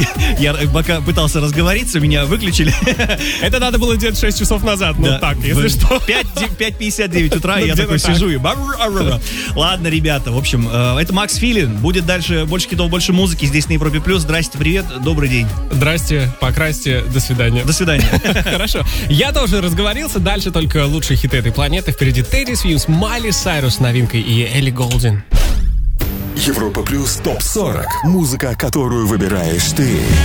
Я пока пытался разговориться, меня выключили. Это надо было делать 6 часов назад, ну Да. так, если что. 5:59 утра, Ну, я где-то такой так. сижу и... Ладно, ребята, в общем, это Макс Филин. Будет дальше больше хитов, больше музыки здесь на Европе+. Здрасте, привет, добрый день. Здрасте, покрасьте, до свидания. До свидания. Хорошо. Я тоже разговорился. Дальше только лучшие хиты этой планеты. Впереди Тедди Свимс, Майли Сайрус с новинкой и Элли Голдин. Европа плюс ТОП-40. Музыка, которую выбираешь ты.